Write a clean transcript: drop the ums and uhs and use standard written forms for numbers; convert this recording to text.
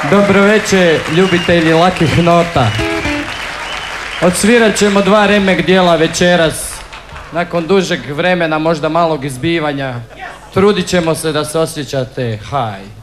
Dobro večer, ljubitelji lakih nota. Odsvirat ćemo 2 remek dijela večeras. Nakon dužeg vremena, možda malog izbivanja. Trudit ćemo se da se osjećate high.